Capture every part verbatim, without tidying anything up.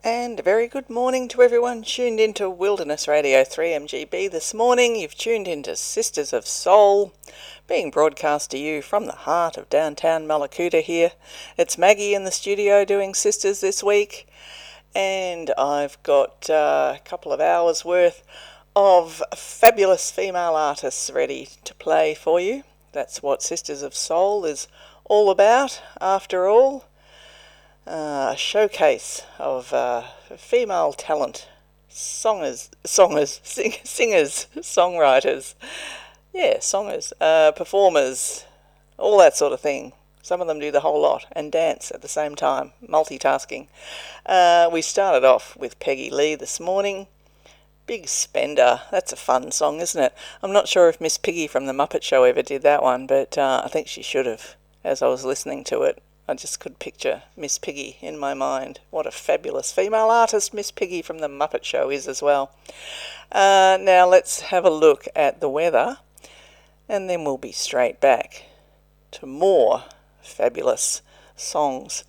And a very good morning to everyone tuned into Wilderness Radio three M G B this morning. You've tuned into Sisters of Soul, being broadcast to you from the heart of downtown Mallacoota here. It's Maggie in the studio doing Sisters this week, and I've got uh, a couple of hours worth of fabulous female artists ready to play for you. That's what Sisters of Soul is all about, after all. Uh, a showcase of uh, female talent, songers, songers, sing, singers, songwriters, yeah, songers, uh, performers, all that sort of thing. Some of them do the whole lot and dance at the same time, multitasking. Uh, we started off with Peggy Lee this morning. Big Spender. That's a fun song, isn't it? I'm not sure if Miss Piggy from The Muppet Show ever did that one, but uh, I think she should have, as I was listening to it. I just could picture Miss Piggy in my mind. What a fabulous female artist Miss Piggy from The Muppet Show is as well. Uh, now let's have a look at the weather, and then we'll be straight back to more fabulous songs.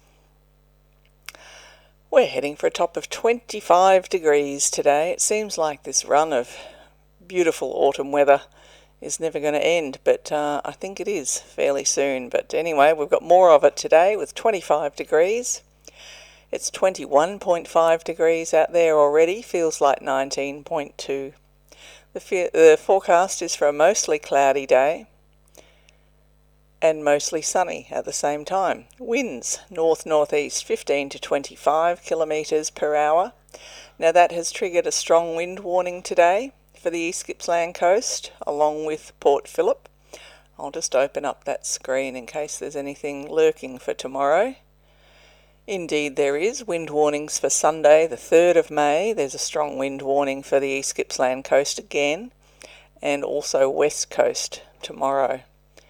We're heading for a top of twenty-five degrees today. It seems like this run of beautiful autumn weather is never going to end, but uh, I think it is fairly soon. But anyway, we've got more of it today with twenty-five degrees. It's twenty-one point five degrees out there already, feels like nineteen point two. The, fe- the forecast is for a mostly cloudy day and mostly sunny at the same time. Winds north-northeast fifteen to twenty-five kilometres per hour. Now that has triggered a strong wind warning today for the East Gippsland coast, along with Port Phillip. I'll just open up that screen in case there's anything lurking for tomorrow. Indeed there is. Wind warnings for Sunday, the third of May. There's a strong wind warning for the East Gippsland coast again, and also West Coast tomorrow.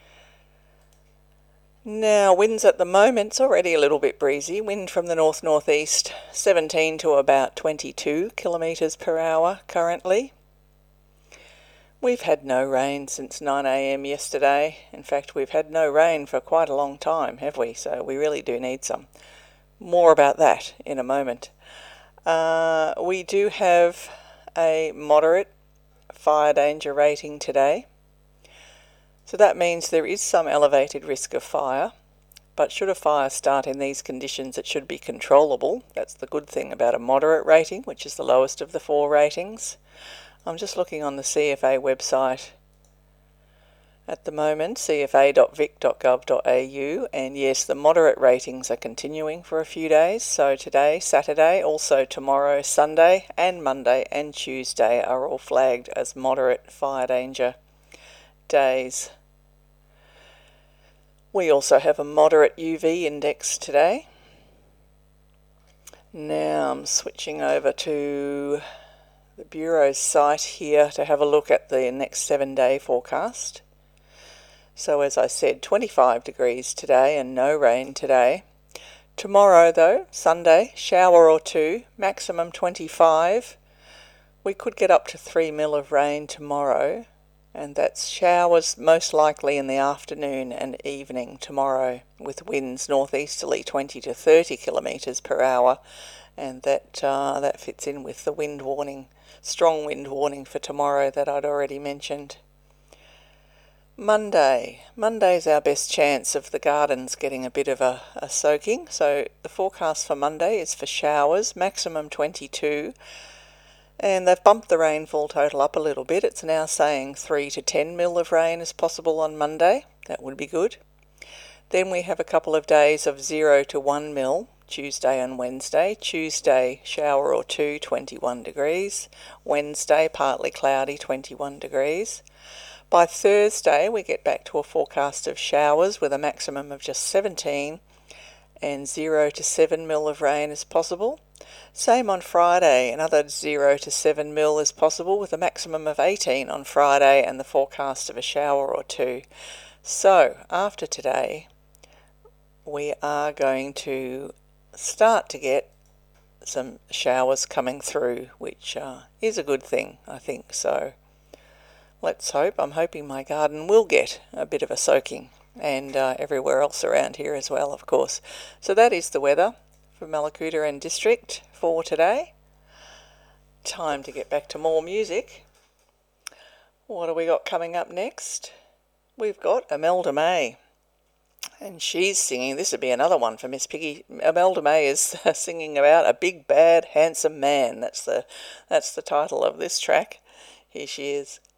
Now, winds at the moment, it's already a little bit breezy. Wind from the north-northeast, seventeen to about twenty-two kilometres per hour currently. We've had no rain since nine a m yesterday. In fact, we've had no rain for quite a long time, have we? So we really do need some. More about that in a moment. Uh, we do have a moderate fire danger rating today. So that means there is some elevated risk of fire, but should a fire start in these conditions, it should be controllable. That's the good thing about a moderate rating, which is the lowest of the four ratings. I'm just looking on the C F A website at the moment, c f a dot vic dot gov dot a u, and yes, the moderate ratings are continuing for a few days. So today, Saturday, also tomorrow, Sunday, and Monday and Tuesday are all flagged as moderate fire danger days. We also have a moderate U V index today. Now I'm switching over to the Bureau's site here to have a look at the next seven day forecast. So as I said, twenty-five degrees today and no rain today. Tomorrow though, Sunday, shower or two, maximum twenty-five. We could get up to three mil of rain tomorrow, and that's showers most likely in the afternoon and evening tomorrow, with winds northeasterly twenty to thirty kilometres per hour, and that uh, that fits in with the wind warning, strong wind warning for tomorrow that I'd already mentioned. Monday. Monday's our best chance of the gardens getting a bit of a, a soaking. So the forecast for Monday is for showers, maximum twenty-two. And they've bumped the rainfall total up a little bit. It's now saying three to ten mil of rain is possible on Monday. That would be good. Then we have a couple of days of zero to one mil, Tuesday and Wednesday. Tuesday, shower or two, twenty-one degrees. Wednesday, partly cloudy, twenty-one degrees. By Thursday, we get back to a forecast of showers with a maximum of just seventeen, and zero to seven mil of rain is possible. Same on Friday, another zero to seven mil is possible with a maximum of eighteen on Friday and the forecast of a shower or two. So, after today, we are going to start to get some showers coming through, which uh, is a good thing, I think. So, let's hope. I'm hoping my garden will get a bit of a soaking, and uh, everywhere else around here as well, of course. So that is the weather for Mallacoota and District for today. Time to get back to more music. What have we got coming up next? We've got Imelda May. And she's singing, this would be another one for Miss Piggy. Imelda May is singing about a big, bad, handsome man. That's the, that's the title of this track. Here she is.